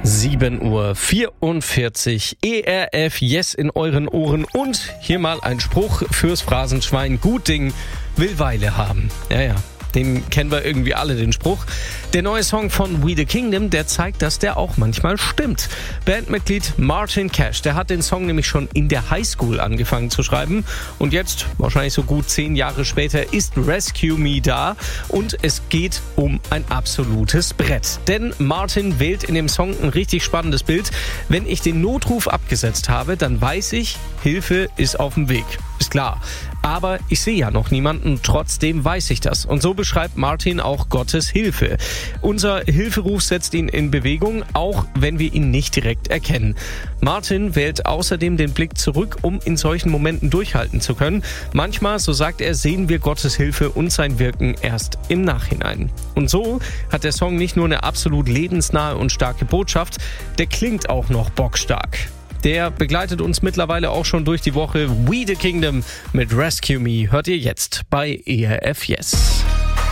7:44 Uhr, ERF Yes in euren Ohren und hier mal ein Spruch fürs Phrasenschwein. Gut Ding will Weile haben. Ja. Den kennen wir irgendwie alle, den Spruch. Der neue Song von We The Kingdom, der zeigt, dass der auch manchmal stimmt. Bandmitglied Martin Cash, der hat den Song nämlich schon in der Highschool angefangen zu schreiben. Und jetzt, wahrscheinlich so gut 10 Jahre später, ist Rescue Me da. Und es geht um ein absolutes Brett. Denn Martin wählt in dem Song ein richtig spannendes Bild. Wenn ich den Notruf abgesetzt habe, dann weiß ich, Hilfe ist auf dem Weg. Ist klar. Aber ich sehe ja noch niemanden, trotzdem weiß ich das. Und so beschreibt Martin auch Gottes Hilfe. Unser Hilferuf setzt ihn in Bewegung, auch wenn wir ihn nicht direkt erkennen. Martin wählt außerdem den Blick zurück, um in solchen Momenten durchhalten zu können. Manchmal, so sagt er, sehen wir Gottes Hilfe und sein Wirken erst im Nachhinein. Und so hat der Song nicht nur eine absolut lebensnahe und starke Botschaft, der klingt auch noch bockstark. Der begleitet uns mittlerweile auch schon durch die Woche. We The Kingdom mit Rescue Me hört ihr jetzt bei ERF Yes.